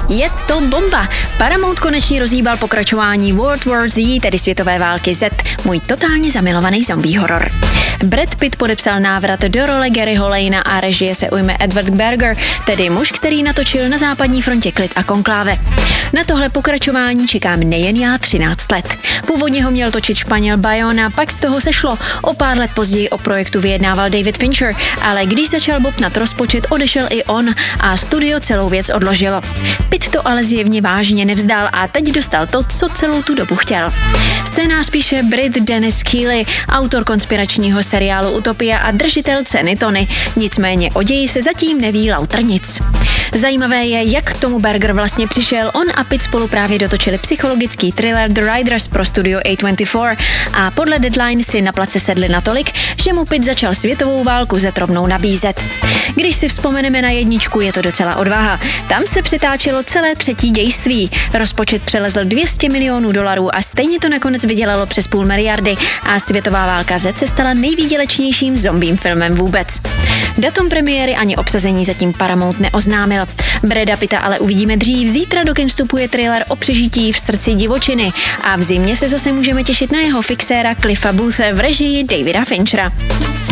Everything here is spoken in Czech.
Je to bomba! Paramount konečně rozhýbal pokračování World War Z, tedy světové války Z, můj totálně zamilovaný zombie horor. Brad Pitt podepsal návrat do role Garyho Lanea a režie se ujme Edward Berger, tedy muž, který natočil Na západní frontě Klid a konkláve. Na tohle pokračování čekám nejen já 13 let. Původně ho měl točit Španěl Bayona, pak z toho sešlo. O pár let později o projektu vyjednával David Fincher, ale když začal bobtnat rozpočet, odešel i on a studio celou věc odložilo. Pitt to ale zjevně vážně nevzdal a teď dostal to, co celou tu dobu chtěl. Scénář píše Brit Dennis Keeley, autor konspiračního seriálu Utopia a držitel ceny Tony. Nicméně o ději se zatím neví lauter nic. Zajímavé je, jak k tomu Berger vlastně přišel. On a Pitt spolu právě dotočili psychologický thriller The Riders pro studio A24 a podle Deadline si na place sedli natolik, že mu Pitt začal světovou válku Z rovnou nabízet. Když si vzpomeneme na jedničku, je to docela odvaha. Tam se přetáčelo celé třetí dějství. Rozpočet přelezl $200 milionů a stejně to nakonec vydělalo přes $500 miliardy a světová válka Z se stala nejvýdělečnějším zombím filmem vůbec. Datum premiéry ani obsazení zatím Paramount neoznámil. Brada Pitta ale uvidíme dřív. Zítra do kin vstupuje thriller o přežití v srdci divočiny a v zimě se zase můžeme těšit na jeho fixéra Cliffa Booth v režii Davida Finchera.